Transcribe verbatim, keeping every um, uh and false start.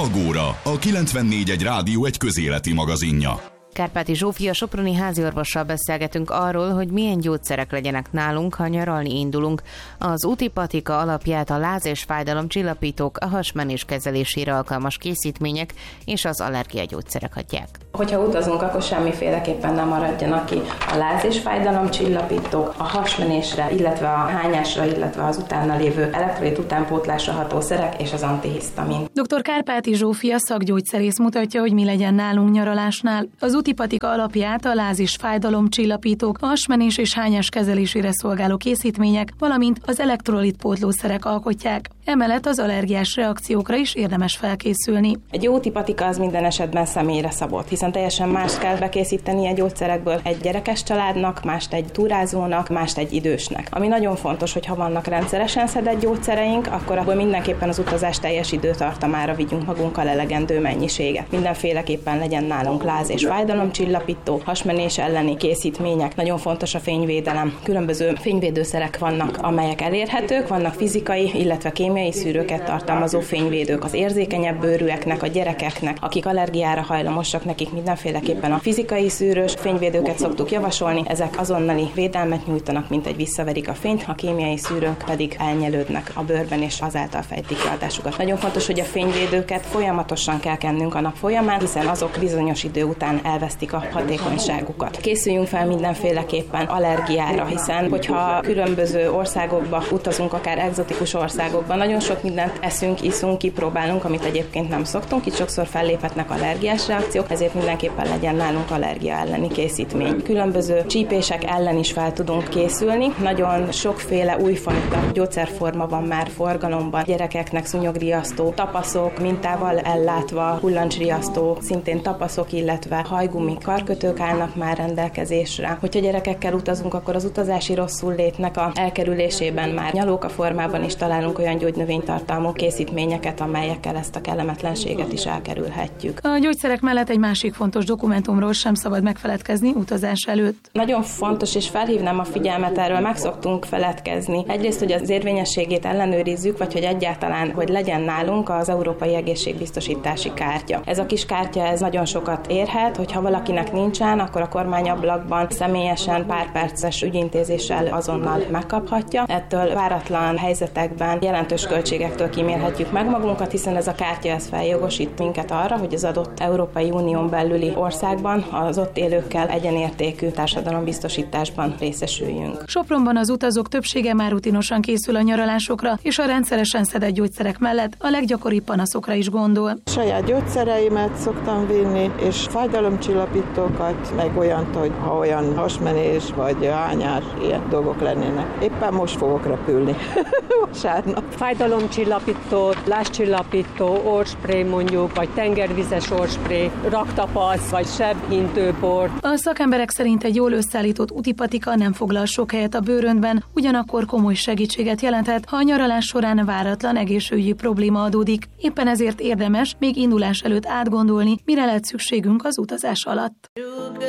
Agóra, a kilencvennégy egy rádió egy közéleti magazinja. Kárpáti Zsófia soproni háziorvossal beszélgetünk arról, hogy milyen gyógyszerek legyenek nálunk, ha nyaralni indulunk. Az Utipatika alapját a láz- és fájdalomcsillapítók, a hasmenés kezelésére alkalmas készítmények és az allergiagyógyszerek adják. Hogyha utazunk, akkor semmiféleképpen nem maradjanak ki a láz- és fájdalomcsillapítók, a hasmenésre, illetve a hányásra, illetve az utána lévő elektrolit utánpótlásra ható szerek és az antihisztamin. doktor Kárpáti Zsófia szakgyógyszerész mutatja, hogy mi legyen nálunk nyaralásnál. Az Utipatika alapját a láz- és fájdalomcsillapítók, a hasmenés és hányás kezelésére szolgáló készítmények, valamint az elektrolit pótlószerek alkotják. Emellett az allergiás reakciókra is érdemes felkészülni. Egy jó Utipatika az minden esetben személyre szabott, hiszen teljesen mást kell bekészíteni egy gyógyszerekből egy gyerekes családnak, mást egy túrázónak, mást egy idősnek. Ami nagyon fontos, hogy ha vannak rendszeresen szedett gyógyszereink, akkor abból mindenképpen az utazás teljes időtartamára vigyünk magunkkal elegendő mennyiséget. Mindenféleképpen legyen nálunk láz- és fájdalomcsillapító, hasmenés elleni készítmények, nagyon fontos a fényvédelem. Különböző fényvédőszerek vannak, amelyek elérhetők, vannak fizikai, illetve kémiai szűrőket tartalmazó fényvédők az érzékenyebb bőrűeknek, a gyerekeknek, akik allergiára hajlamosak, nekik mindenféleképpen a fizikai szűrős fényvédőket szoktuk javasolni, ezek azonnali védelmet nyújtanak, mint egy visszaverik a fényt, a kémiai szűrők pedig elnyelődnek a bőrben és azáltal fejtik ki hatásukat. Nagyon fontos, hogy a fényvédőket folyamatosan kell kennünk a nap folyamán, hiszen azok bizonyos idő után elvesztik a hatékonyságukat. Készüljünk fel mindenféleképpen allergiára, hiszen hogyha különböző országokba utazunk, akár egzotikus országokban, nagyon sok mindent eszünk, iszunk, kipróbálunk, amit egyébként nem szoktunk, itt sokszor felléphetnek allergiás reakciók, ezért mindenképpen legyen nálunk allergia elleni készítmény. Különböző csípések ellen is fel tudunk készülni. Nagyon sokféle újfajta gyógyszerforma van már forgalomban. Gyerekeknek szúnyogriasztó, tapaszok mintával ellátva, kullancsriasztó, szintén tapaszok, illetve hajgumi karkötők állnak már rendelkezésre. Hogyha gyerekekkel utazunk, akkor az utazási rosszullétnek a elkerülésében már nyalóka formában is találunk olyan gyógynövénytartalmú készítményeket, amelyekkel ezt a kellemetlenséget is elkerülhetjük. A gyógyszerek mellett egy másik fontos dokumentumról sem szabad megfeledkezni utazás előtt. Nagyon fontos, és felhívnám a figyelmet, erről meg szoktunk feledkezni. Egyrészt, hogy az érvényességét ellenőrizzük, vagy hogy egyáltalán, hogy legyen nálunk az Európai Egészségbiztosítási Kártya. Ez a kis kártya, ez nagyon sokat érhet, hogyha valakinek nincsen, akkor a kormányablakban személyesen pár perces ügyintézéssel azonnal megkaphatja. Ettől váratlan helyzetekben jelentős költségektől kímélhetjük meg magunkat, hiszen ez a kártya ez feljogosít minket arra, hogy az adott Európai Unión belüli országban az ott élőkkel egyenértékű társadalombiztosításban részesüljünk. Sopronban az utazók többsége már rutinosan készül a nyaralásokra, és a rendszeresen szedett gyógyszerek mellett a leggyakoribb panaszokra is gondol. Saját gyógyszereimet szoktam vinni, és fájdalomcsillapítókat, meg olyant, hogy ha olyan hasmenés vagy hányás, ilyen dolgok lennének. Éppen most fogok repülni. Vasárnap. Fájdalomcsillapító, lázcsillapító, orrspray mondjuk, vagy tengervizes orrspray, raktapasz, vagy sebhintőport. A szakemberek szerint egy jól összeállított Utipatika nem foglal sok helyet a bőröndben, ugyanakkor komoly segítséget jelenthet, ha a nyaralás során váratlan egészségügyi probléma adódik. Éppen ezért érdemes még indulás előtt átgondolni, mire lehet szükségünk az utazás alatt.